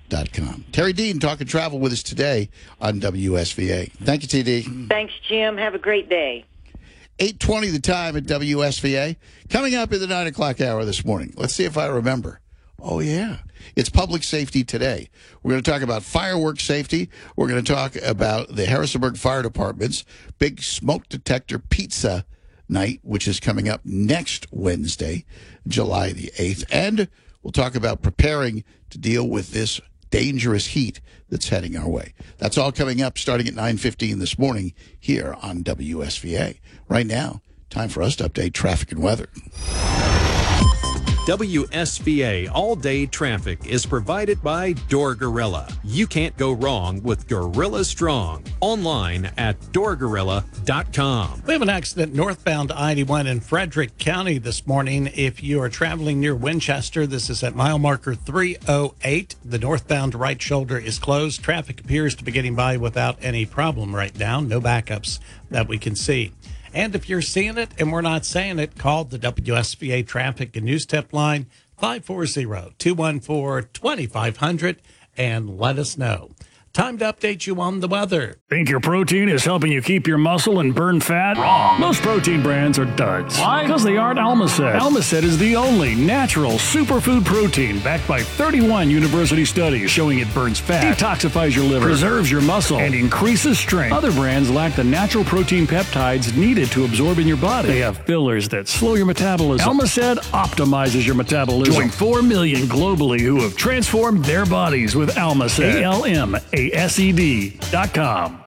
TD.com. Terry Dean talking travel with us today on WSVA. Thank you, TD. Thanks, Jim. Have a great day. 8:20 the time at WSVA. Coming up in the 9 o'clock hour this morning. Let's see if I remember. Oh, yeah. It's Public Safety Today. We're going to talk about fireworks safety. We're going to talk about the Harrisonburg Fire Department's big smoke detector pizza night, which is coming up next Wednesday, July the 8th. And we'll talk about preparing to deal with this dangerous heat that's heading our way. That's all coming up starting at 9:15 this morning here on WSVA. Right now, time for us to update traffic and weather. WSVA all-day traffic is provided by Door Gorilla. You can't go wrong with Gorilla Strong. Online at doorgorilla.com. We have an accident northbound I-81 in Frederick County this morning. If you are traveling near Winchester, this is at mile marker 308. The northbound right shoulder is closed. Traffic appears to be getting by without any problem right now. No backups that we can see. And if you're seeing it and we're not saying it, call the WSVA Traffic and News Tip line 540-214-2500 and let us know. Time to update you on the weather. Think your protein is helping you keep your muscle and burn fat? Wrong. Most protein brands are duds. Why? Because they aren't Almacet. Almacet is the only natural superfood protein backed by 31 university studies showing it burns fat, detoxifies your liver, preserves your muscle, and increases strength. Other brands lack the natural protein peptides needed to absorb in your body. They have fillers that slow your metabolism. Almacet optimizes your metabolism. Join 4 million globally who have transformed their bodies with Almacet. ALMASED.com.